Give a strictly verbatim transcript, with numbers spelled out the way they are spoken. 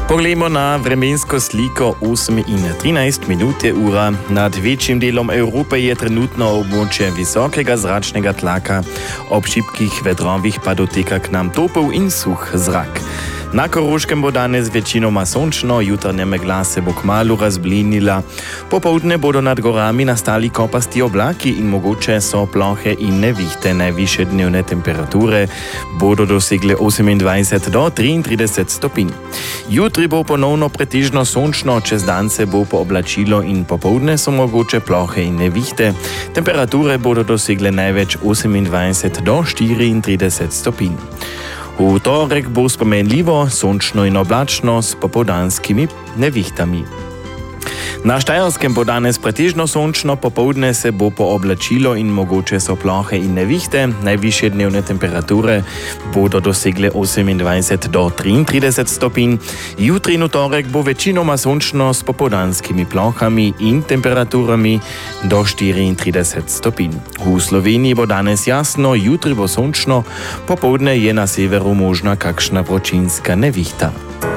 Poglejmo na vremensko sliko osem in trinajst minut je ura. Nad večjim delom Evrope je trenutno območje visokega zračnega tlaka. Ob šibkih vetrovih pa doteka k nam topel in suh zrak. Na Koroškem bo danes večinoma sončno, jutranja megla se bo kmalu razblinila. Popoldne bodo nad gorami nastali kopasti oblaki in mogoče so plohe in nevihte. Najvišje dnevne temperature bodo dosegle osemindvajset do triintrideset stopinj. Jutri bo ponovno pretežno sončno, čez dan se bo pooblačilo in popoldne so mogoče plohe in nevihte. Temperature bodo dosegle največ osemindvajset do štiriintrideset stopinj. V torek bo spomenljivo, sončno in oblačno s popoldanskimi nevihtami. Na Štajerskem bo danes pretežno sončno, popoldne se bo pooblačilo in mogoče so plohe in nevihte. Najvišje dnevne temperature bodo dosegle osemindvajset do triintrideset stopinj. Jutri in v torek bo večinoma sončno s popoldanskimi plohami in temperaturami do štiriintrideset stopinj. V Sloveniji bo danes jasno, jutri bo sončno, popoldne je na severu možna kakšna vročinska nevihta.